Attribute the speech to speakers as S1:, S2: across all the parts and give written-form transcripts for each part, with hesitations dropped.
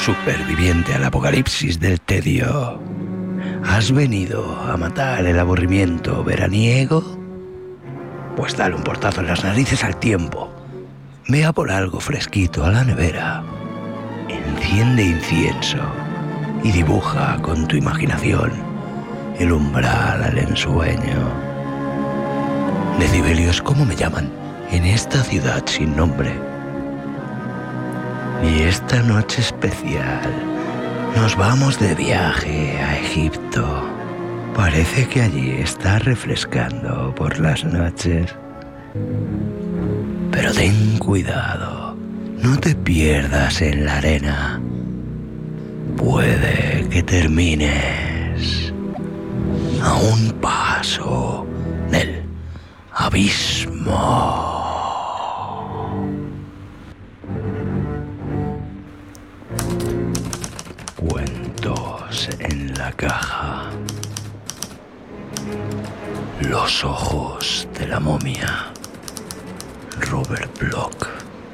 S1: superviviente al apocalipsis del tedio. ¿Has venido a matar el aburrimiento veraniego? Pues dale un portazo en las narices al tiempo. Ve a por algo fresquito a la nevera. Enciende incienso y dibuja con tu imaginación el umbral al ensueño. Decibelios, ¿cómo me llaman en esta ciudad sin nombre? Y esta noche especial nos vamos de viaje a Egipto. Parece que allí está refrescando por las noches. Pero ten cuidado, no te pierdas en la arena. Puede que termines a un paso del abismo. Cuentos en la caja. Los ojos de la momia. Robert Bloch.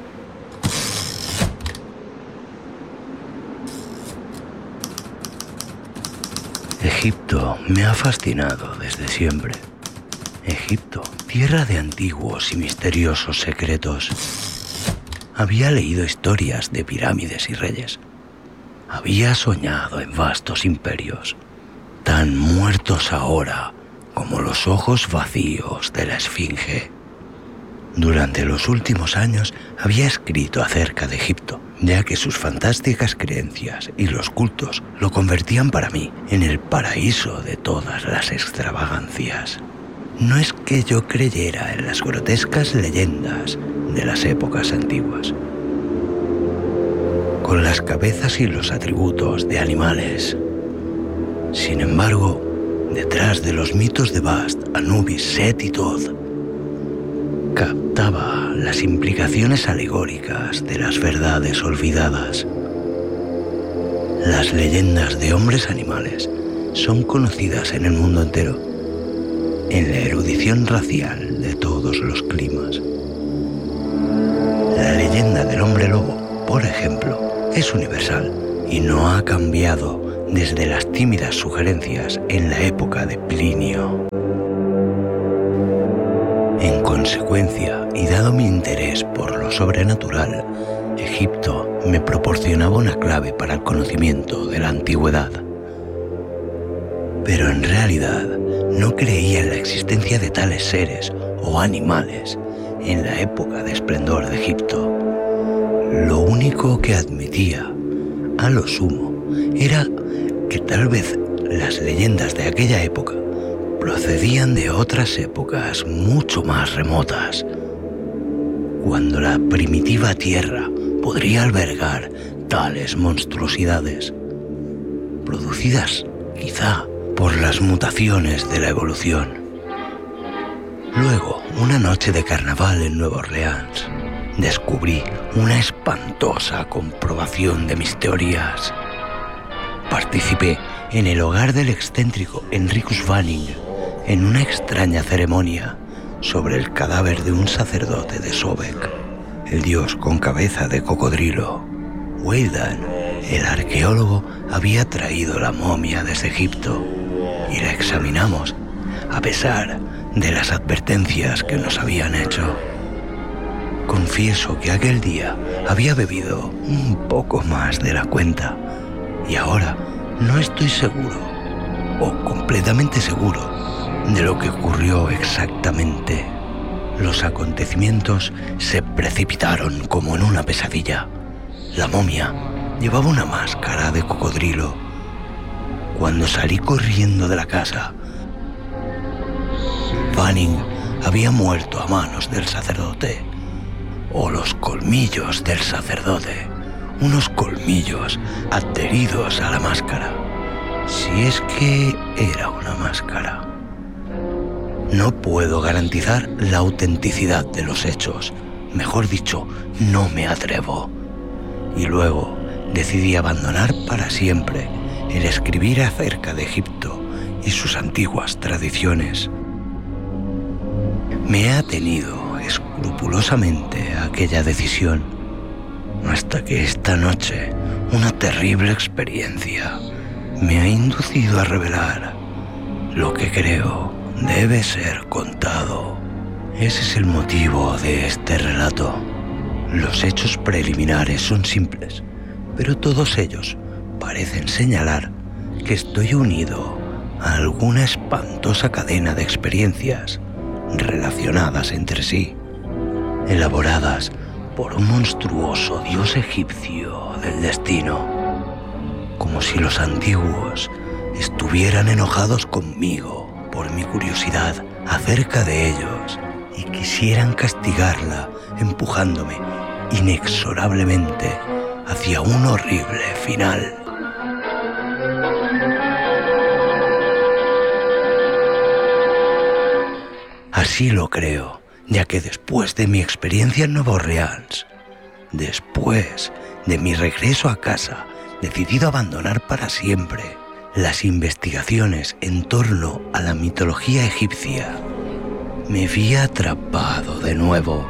S1: Egipto me ha fascinado desde siempre. Egipto, tierra de antiguos y misteriosos secretos. Había leído historias de pirámides y reyes. Había soñado en vastos imperios, tan muertos ahora como los ojos vacíos de la Esfinge. Durante los últimos años había escrito acerca de Egipto, ya que sus fantásticas creencias y los cultos lo convertían para mí en el paraíso de todas las extravagancias. No es que yo creyera en las grotescas leyendas de las épocas antiguas, con las cabezas y los atributos de animales. Sin embargo, detrás de los mitos de Bast, Anubis, Set y Thoth, captaba las implicaciones alegóricas de las verdades olvidadas. Las leyendas de hombres animales son conocidas en el mundo entero, en la erudición racial de todos los climas. La leyenda del hombre lobo, por ejemplo, es universal y no ha cambiado desde las tímidas sugerencias en la época de Plinio. En consecuencia, y dado mi interés por lo sobrenatural, Egipto me proporcionaba una clave para el conocimiento de la antigüedad. Pero en realidad no creía en la existencia de tales seres o animales en la época de esplendor de Egipto. Lo único que admitía, a lo sumo, era que tal vez las leyendas de aquella época procedían de otras épocas mucho más remotas, cuando la primitiva tierra podría albergar tales monstruosidades, producidas quizá por las mutaciones de la evolución. Luego, una noche de carnaval en Nueva Orleans, descubrí una espantosa comprobación de mis teorías. Participé en el hogar del excéntrico Henricus Vanning en una extraña ceremonia sobre el cadáver de un sacerdote de Sobek, el dios con cabeza de cocodrilo. Weldon, el arqueólogo, había traído la momia desde Egipto y la examinamos, a pesar de las advertencias que nos habían hecho. Confieso que aquel día había bebido un poco más de la cuenta y ahora no estoy seguro, o completamente seguro, de lo que ocurrió exactamente. Los acontecimientos se precipitaron como en una pesadilla. La momia llevaba una máscara de cocodrilo. Cuando salí corriendo de la casa, Vanning había muerto a manos del sacerdote, o los colmillos del sacerdote, unos colmillos adheridos a la máscara, si es que era una máscara. No puedo garantizar la autenticidad de los hechos, mejor dicho, no me atrevo. Y luego decidí abandonar para siempre el escribir acerca de Egipto y sus antiguas tradiciones. Me he atenido escrupulosamente a aquella decisión, hasta que esta noche una terrible experiencia me ha inducido a revelar lo que creo debe ser contado. Ese es el motivo de este relato. Los hechos preliminares son simples, pero todos ellos parecen señalar que estoy unido a alguna espantosa cadena de experiencias relacionadas entre sí, elaboradas por un monstruoso dios egipcio del destino, como si los antiguos estuvieran enojados conmigo por mi curiosidad acerca de ellos y quisieran castigarla empujándome inexorablemente hacia un horrible final. Así lo creo, ya que después de mi experiencia en Nueva Orleans, después de mi regreso a casa, decidido a abandonar para siempre las investigaciones en torno a la mitología egipcia, me vi atrapado de nuevo.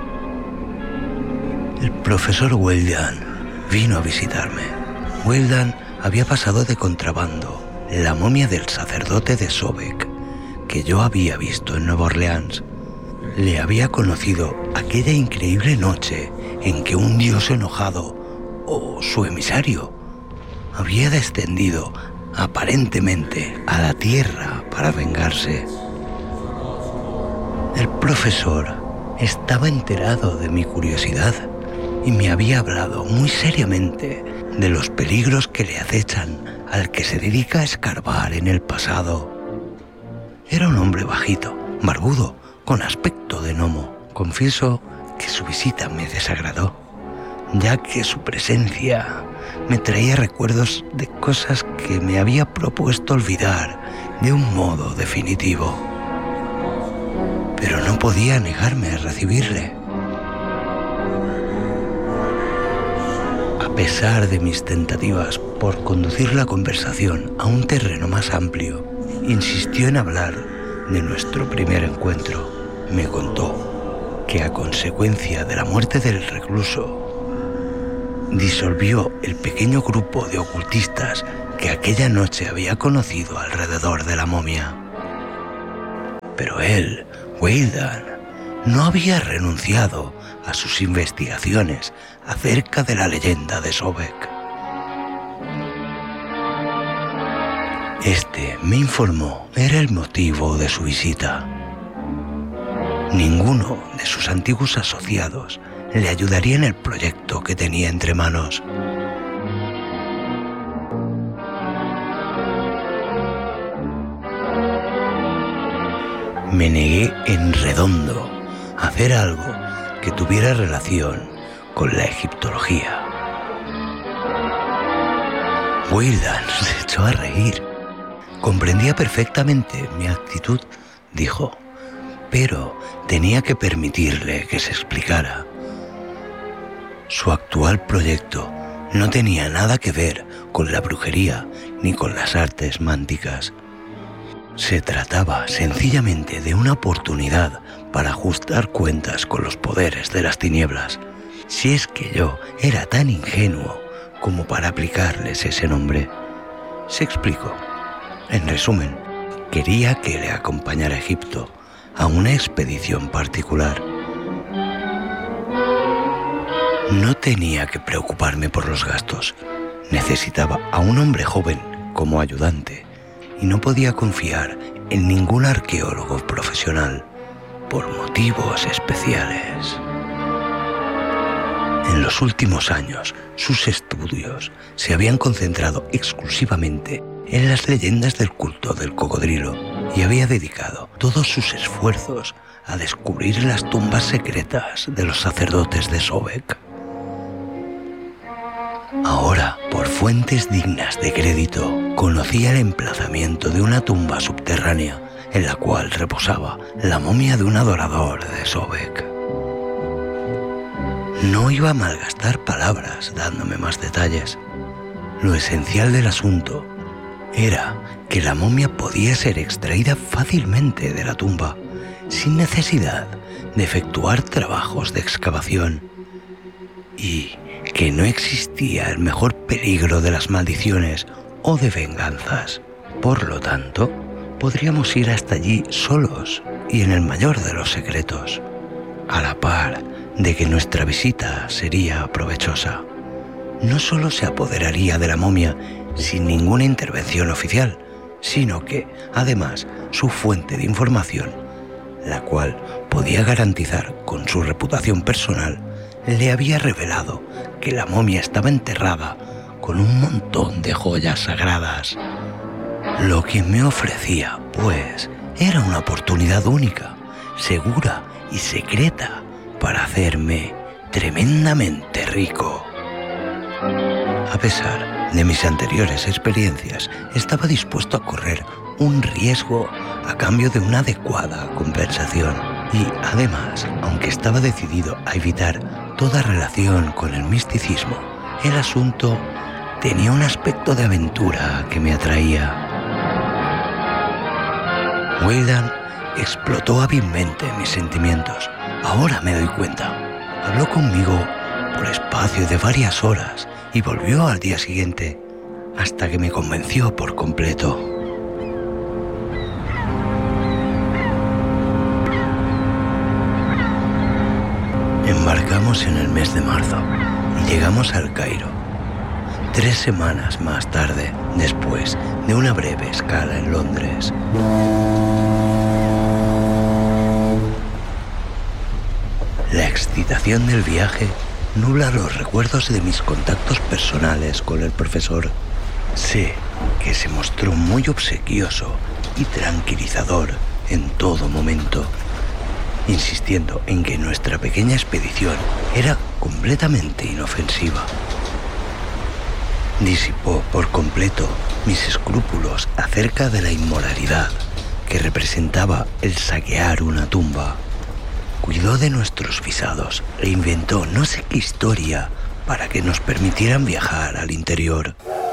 S1: El profesor Weldon vino a visitarme. Weldon había pasado de contrabando la momia del sacerdote de Sobek que yo había visto en Nueva Orleans. Le había conocido aquella increíble noche en que un dios enojado, o su emisario, había descendido aparentemente a la tierra para vengarse. El profesor estaba enterado de mi curiosidad y me había hablado muy seriamente de los peligros que le acechan al que se dedica a escarbar en el pasado. Era un hombre bajito, barbudo, con aspecto de gnomo. Confieso que su visita me desagradó, ya que su presencia me traía recuerdos de cosas que me había propuesto olvidar de un modo definitivo. Pero no podía negarme a recibirle. A pesar de mis tentativas por conducir la conversación a un terreno más amplio, insistió en hablar de nuestro primer encuentro. Me contó que a consecuencia de la muerte del recluso, disolvió el pequeño grupo de ocultistas que aquella noche había conocido alrededor de la momia. Pero él, Weldon, no había renunciado a sus investigaciones acerca de la leyenda de Sobek. Este, me informó, era el motivo de su visita. Ninguno de sus antiguos asociados le ayudaría en el proyecto que tenía entre manos. Me negué en redondo a hacer algo que tuviera relación con la egiptología. Weldon se echó a reír. Comprendía perfectamente mi actitud, dijo, pero tenía que permitirle que se explicara. Su actual proyecto no tenía nada que ver con la brujería ni con las artes mánticas. Se trataba sencillamente de una oportunidad para ajustar cuentas con los poderes de las tinieblas, si es que yo era tan ingenuo como para aplicarles ese nombre. Se explicó. En resumen, quería que le acompañara a Egipto a una expedición particular. No tenía que preocuparme por los gastos. Necesitaba a un hombre joven como ayudante y no podía confiar en ningún arqueólogo profesional por motivos especiales. En los últimos años, sus estudios se habían concentrado exclusivamente en las leyendas del culto del cocodrilo y había dedicado todos sus esfuerzos a descubrir las tumbas secretas de los sacerdotes de Sobek. Ahora, por fuentes dignas de crédito, conocía el emplazamiento de una tumba subterránea en la cual reposaba la momia de un adorador de Sobek. No iba a malgastar palabras dándome más detalles. Lo esencial del asunto era que la momia podía ser extraída fácilmente de la tumba, sin necesidad de efectuar trabajos de excavación. Y que no existía el mejor peligro de las maldiciones o de venganzas. Por lo tanto, podríamos ir hasta allí solos y en el mayor de los secretos, a la par de que nuestra visita sería provechosa. No solo se apoderaría de la momia sin ninguna intervención oficial, sino que, además, su fuente de información, la cual podía garantizar con su reputación personal, le había revelado que la momia estaba enterrada con un montón de joyas sagradas. Lo que me ofrecía, pues, era una oportunidad única, segura y secreta para hacerme tremendamente rico. A pesar de mis anteriores experiencias, estaba dispuesto a correr un riesgo a cambio de una adecuada compensación. Y además, aunque estaba decidido a evitar toda relación con el misticismo, el asunto tenía un aspecto de aventura que me atraía. Weyland explotó hábilmente mis sentimientos. Ahora me doy cuenta. Habló conmigo por espacio de varias horas y volvió al día siguiente hasta que me convenció por completo. Embarcamos en el mes de marzo y llegamos al Cairo, 3 semanas más tarde, después de una breve escala en Londres. La excitación del viaje nubla los recuerdos de mis contactos personales con el profesor. Sé que se mostró muy obsequioso y tranquilizador en todo momento, insistiendo en que nuestra pequeña expedición era completamente inofensiva. Disipó por completo mis escrúpulos acerca de la inmoralidad que representaba el saquear una tumba. Cuidó de nuestros visados e inventó no sé qué historia para que nos permitieran viajar al interior.